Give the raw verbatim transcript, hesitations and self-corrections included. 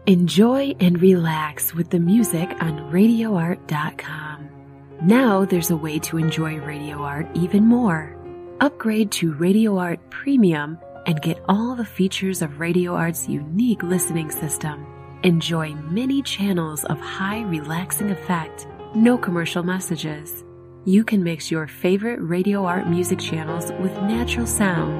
Enjoy and relax with the music on radio art dot com. Now there's a way to enjoy Radio Art even more. Upgrade to Radio Art Premium and get all the features of Radio Art's unique listening system. Enjoy many channels of high relaxing effect, no commercial messages. You can mix your favorite Radio Art music channels with natural sound